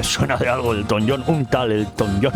te suena de algo Elton John, un tal Elton John.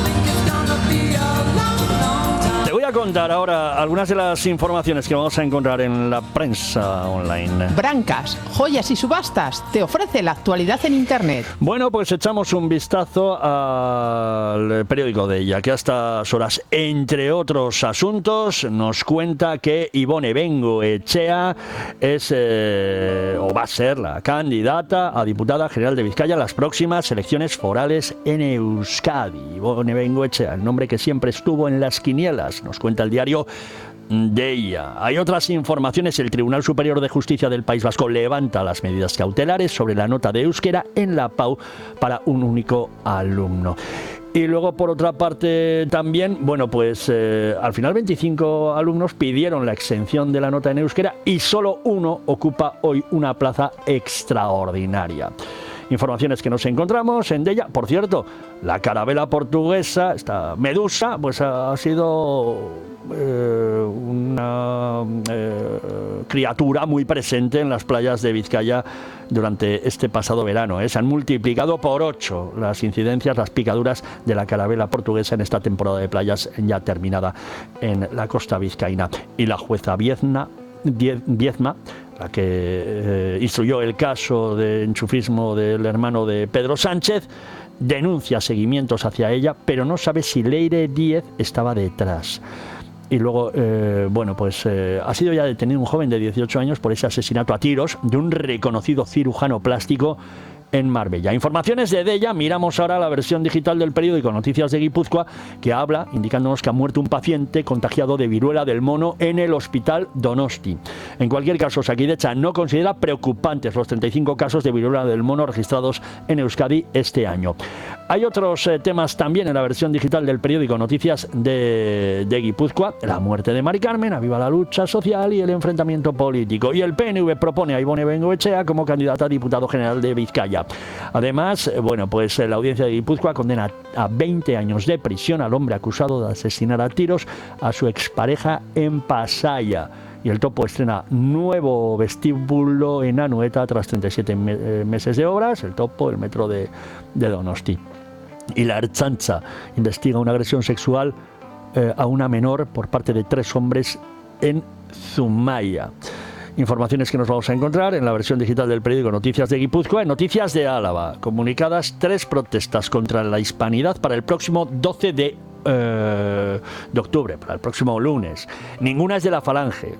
Te voy a contar ahora algunas de las informaciones que vamos a encontrar en la prensa online. Brancas, Joyas y Subastas te ofrece la actualidad en Internet. Bueno, pues echamos un vistazo al periódico de ella, que a estas horas, entre otros asuntos, nos cuenta que Ibone Bengoechea es o va a ser la candidata a diputada general de Vizcaya en las próximas elecciones forales en Euskadi. Ibone Bengoechea, el nombre que siempre estuvo en las quinielas, nos cuenta el diario de ella. Hay otras informaciones. El Tribunal Superior de Justicia del País Vasco levanta las medidas cautelares sobre la nota de euskera en la PAU para un único alumno. Y luego, por otra parte, también, bueno, pues al final 25 alumnos pidieron la exención de la nota en euskera y solo uno ocupa hoy una plaza extraordinaria. Informaciones que nos encontramos en Della. Por cierto, la carabela portuguesa, esta medusa, pues ha sido una criatura muy presente en las playas de Vizcaya durante este pasado verano. Se han multiplicado por 8 las incidencias, las picaduras de la carabela portuguesa en esta temporada de playas ya terminada en la costa vizcaína. Y la jueza Viezma, la que instruyó el caso de enchufismo del hermano de Pedro Sánchez, denuncia seguimientos hacia ella, pero no sabe si Leire Díez estaba detrás. Y luego, bueno, pues ha sido ya detenido un joven de 18 años por ese asesinato a tiros de un reconocido cirujano plástico en Marbella. Informaciones de Della. Miramos ahora la versión digital del periódico Noticias de Guipúzcoa, que habla indicándonos que ha muerto un paciente contagiado de viruela del mono en el hospital Donosti. En cualquier caso, Osakidetza no considera preocupantes los 35 casos de viruela del mono registrados en Euskadi este año. Hay otros temas también en la versión digital del periódico Noticias de Guipúzcoa: la muerte de Mari Carmen, aviva la lucha social y el enfrentamiento político. Y el PNV propone a Ibone Bengoechea como candidata a diputado general de Vizcaya. Además, bueno, pues la audiencia de Guipúzcoa condena a 20 años de prisión al hombre acusado de asesinar a tiros a su expareja en Pasaia. Y el Topo estrena nuevo vestíbulo en Anoeta tras 37 meses de obras. El Topo, el metro de Donosti. Y la Ertzaintza investiga una agresión sexual a una menor por parte de 3 hombres en Zumaia. Informaciones que nos vamos a encontrar en la versión digital del periódico Noticias de Guipúzcoa. En Noticias de Álava, comunicadas 3 protestas contra la hispanidad para el próximo 12 de octubre, para el próximo lunes. Ninguna es de la Falange.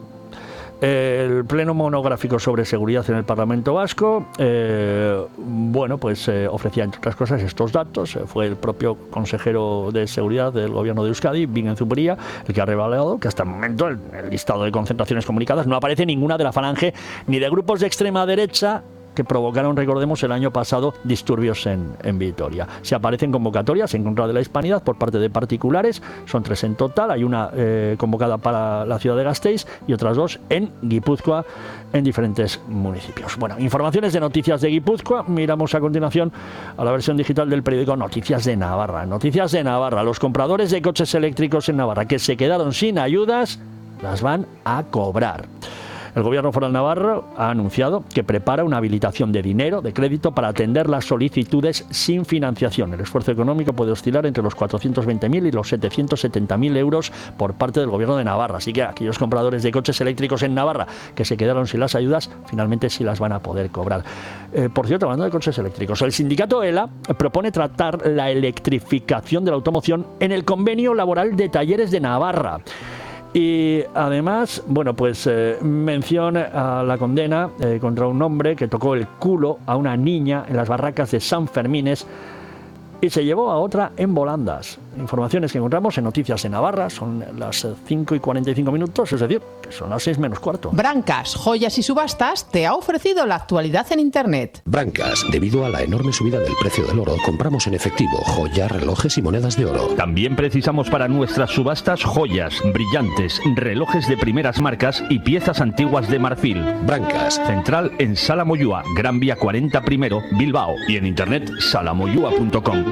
El pleno monográfico sobre seguridad en el Parlamento Vasco, bueno, pues ofrecía, entre otras cosas, estos datos. Fue el propio consejero de seguridad del gobierno de Euskadi, Bingen Zuberia, el que ha revelado que hasta el momento el listado de concentraciones comunicadas no aparece ninguna de la Falange ni de grupos de extrema derecha que provocaron, recordemos, el año pasado disturbios en Vitoria. Se aparecen convocatorias en contra de la hispanidad por parte de particulares, son 3 en total. Hay una convocada para la ciudad de Gasteiz y otras 2 en Guipúzcoa, en diferentes municipios. Bueno, informaciones de Noticias de Guipúzcoa. Miramos a continuación a la versión digital del periódico Noticias de Navarra. Noticias de Navarra. Los compradores de coches eléctricos en Navarra que se quedaron sin ayudas las van a cobrar. El Gobierno foral navarro ha anunciado que prepara una habilitación de dinero, de crédito, para atender las solicitudes sin financiación. El esfuerzo económico puede oscilar entre los 420.000 y los 770.000 euros por parte del Gobierno de Navarra. Así que aquellos compradores de coches eléctricos en Navarra que se quedaron sin las ayudas, finalmente sí las van a poder cobrar. Por cierto, hablando de coches eléctricos, el sindicato ELA propone tratar la electrificación de la automoción en el convenio laboral de talleres de Navarra. Y además, bueno, pues mención a la condena contra un hombre que tocó el culo a una niña en las barracas de San Fermines y se llevó a otra en volandas. Informaciones que encontramos en Noticias de Navarra. Son las 5:45, es decir, que son las 6:15. Brancas, Joyas y Subastas te ha ofrecido la actualidad en Internet. Brancas, debido a la enorme subida del precio del oro, compramos en efectivo joyas, relojes y monedas de oro. También precisamos para nuestras subastas joyas, brillantes, relojes de primeras marcas y piezas antiguas de marfil. Brancas. Central en Sala Moyúa, Gran Vía 40 primero, Bilbao. Y en internet salamoyua.com.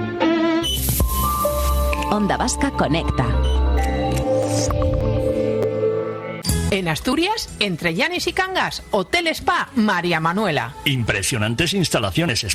Onda Vasca Conecta. En Asturias, entre Llanes y Cangas, Hotel Spa María Manuela. Impresionantes instalaciones.